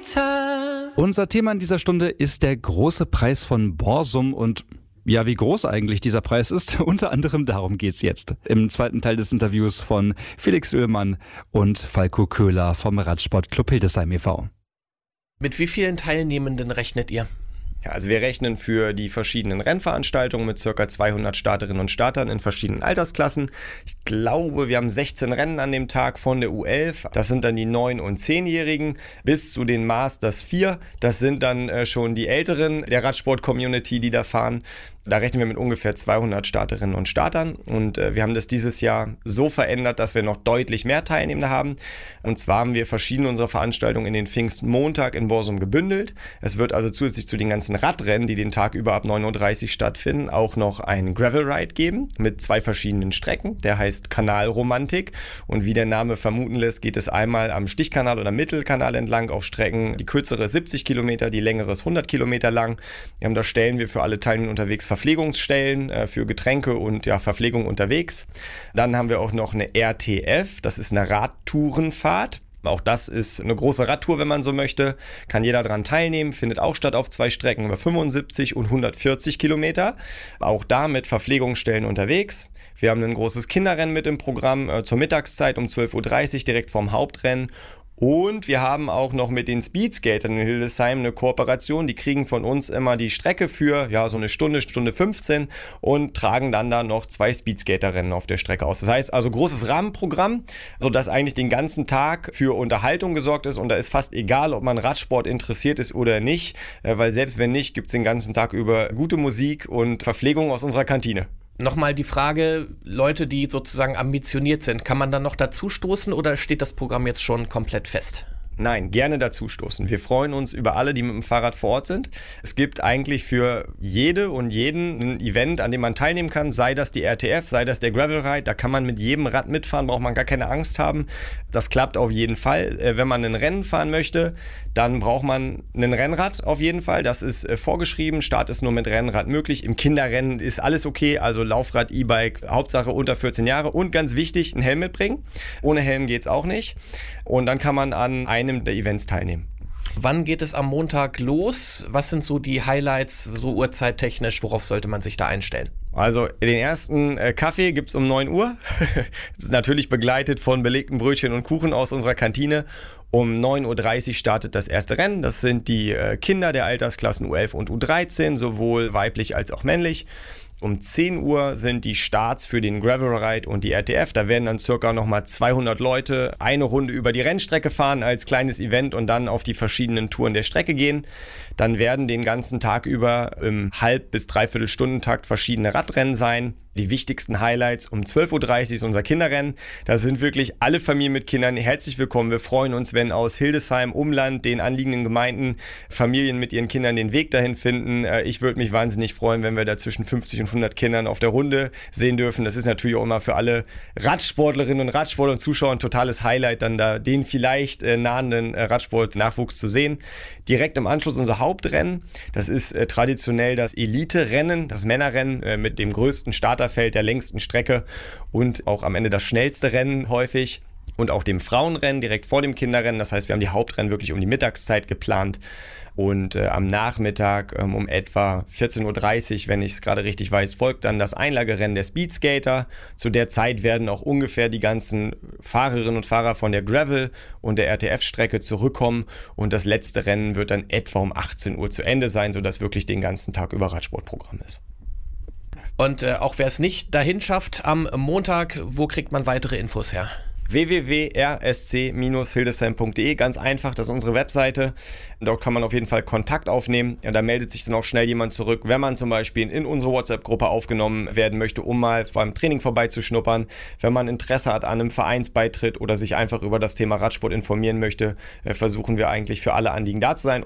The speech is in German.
Unser Thema in dieser Stunde ist der große Preis von Borsum und ja, wie groß eigentlich dieser Preis ist, unter anderem darum geht's jetzt. Im zweiten Teil des Interviews von Felix Oehlmann und Falco Köhler vom Radsportclub Hildesheim e.V. Mit wie vielen Teilnehmenden rechnet ihr? Ja, also wir rechnen für die verschiedenen Rennveranstaltungen mit ca. 200 Starterinnen und Startern in verschiedenen Altersklassen. Ich glaube, wir haben 16 Rennen an dem Tag von der U11. Das sind dann die 9- und 10-Jährigen bis zu den Masters 4. Das sind dann schon die Älteren der Radsport-Community, die da fahren. Da rechnen wir mit ungefähr 200 Starterinnen und Startern und wir haben das dieses Jahr so verändert, dass wir noch deutlich mehr Teilnehmer haben. Und zwar haben wir verschiedene unserer Veranstaltungen in den Pfingstmontag in Borsum gebündelt. Es wird also zusätzlich zu den ganzen Radrennen, die den Tag über ab 9:30 Uhr stattfinden, auch noch einen Gravel Ride geben mit 2 verschiedenen Strecken. Der heißt Kanalromantik und wie der Name vermuten lässt, geht es einmal am Stichkanal oder Mittelkanal entlang auf Strecken. Die kürzere ist 70 Kilometer, die längere ist 100 Kilometer lang. Da stellen wir für alle Teilnehmer unterwegs Verpflegungsstellen für Getränke und Verpflegung unterwegs. Dann haben wir auch noch eine RTF, das ist eine Radtourenfahrt. Auch das ist eine große Radtour, wenn man so möchte. Kann jeder daran teilnehmen, findet auch statt auf 2 Strecken über 75 und 140 Kilometer. Auch da mit Verpflegungsstellen unterwegs. Wir haben ein großes Kinderrennen mit im Programm zur Mittagszeit um 12:30 Uhr direkt vorm Hauptrennen. Und wir haben auch noch mit den Speedskatern in Hildesheim eine Kooperation. Die kriegen von uns immer die Strecke für so eine Stunde, Stunde 15 und tragen dann da noch 2 Speedskaterrennen auf der Strecke aus. Das heißt also großes Rahmenprogramm, sodass eigentlich den ganzen Tag für Unterhaltung gesorgt ist und da ist fast egal, ob man Radsport interessiert ist oder nicht, weil selbst wenn nicht, gibt es den ganzen Tag über gute Musik und Verpflegung aus unserer Kantine. Nochmal die Frage, Leute, die sozusagen ambitioniert sind, kann man dann noch dazu stoßen oder steht das Programm jetzt schon komplett fest? Nein, gerne dazustoßen. Wir freuen uns über alle, die mit dem Fahrrad vor Ort sind. Es gibt eigentlich für jede und jeden ein Event, an dem man teilnehmen kann, sei das die RTF, sei das der Gravel Ride. Da kann man mit jedem Rad mitfahren, braucht man gar keine Angst haben. Das klappt auf jeden Fall. Wenn man ein Rennen fahren möchte, dann braucht man ein Rennrad auf jeden Fall. Das ist vorgeschrieben. Start ist nur mit Rennrad möglich. Im Kinderrennen ist alles okay, also Laufrad, E-Bike, Hauptsache unter 14 Jahre. Und ganz wichtig, einen Helm mitbringen. Ohne Helm geht's auch nicht. Und dann kann man an einem der Events teilnehmen. Wann geht es am Montag los? Was sind so die Highlights, so uhrzeittechnisch? Worauf sollte man sich da einstellen? Also den ersten Kaffee gibt es um 9 Uhr. Das ist natürlich begleitet von belegten Brötchen und Kuchen aus unserer Kantine. Um 9:30 Uhr startet das erste Rennen. Das sind die Kinder der Altersklassen U11 und U13, sowohl weiblich als auch männlich. Um 10 Uhr sind die Starts für den Gravel Ride und die RTF. Da werden dann circa nochmal 200 Leute eine Runde über die Rennstrecke fahren als kleines Event und dann auf die verschiedenen Touren der Strecke gehen. Dann werden den ganzen Tag über im Halb- bis Dreiviertelstundentakt verschiedene Radrennen sein. Die wichtigsten Highlights um 12:30 Uhr ist unser Kinderrennen. Da sind wirklich alle Familien mit Kindern herzlich willkommen. Wir freuen uns, wenn aus Hildesheim, Umland, den anliegenden Gemeinden Familien mit ihren Kindern den Weg dahin finden. Ich würde mich wahnsinnig freuen, wenn wir da zwischen 50 und 100 Kindern auf der Runde sehen dürfen. Das ist natürlich auch immer für alle Radsportlerinnen und Radsportler und Zuschauer ein totales Highlight, dann da den vielleicht nahenden Radsport-Nachwuchs zu sehen. Direkt im Anschluss unser Hauptrennen. Das ist traditionell das Elite-Rennen, das Männerrennen mit dem größten Starterfeld, der längsten Strecke und auch am Ende das schnellste Rennen häufig. Und auch dem Frauenrennen direkt vor dem Kinderrennen. Das heißt, wir haben die Hauptrennen wirklich um die Mittagszeit geplant. Und am Nachmittag um etwa 14:30 Uhr, wenn ich es gerade richtig weiß, folgt dann das Einlagerennen der Speedskater. Zu der Zeit werden auch ungefähr die ganzen Fahrerinnen und Fahrer von der Gravel- und der RTF-Strecke zurückkommen. Und das letzte Rennen wird dann etwa um 18 Uhr zu Ende sein, sodass wirklich den ganzen Tag über Radsportprogramm ist. Und auch wer es nicht dahin schafft am Montag, wo kriegt man weitere Infos her? www.rsc-hildesheim.de, ganz einfach, das ist unsere Webseite. Dort kann man auf jeden Fall Kontakt aufnehmen. Ja, da meldet sich dann auch schnell jemand zurück, wenn man zum Beispiel in unsere WhatsApp-Gruppe aufgenommen werden möchte, um mal vor einem Training vorbeizuschnuppern. Wenn man Interesse hat an einem Vereinsbeitritt oder sich einfach über das Thema Radsport informieren möchte, versuchen wir eigentlich für alle Anliegen da zu sein.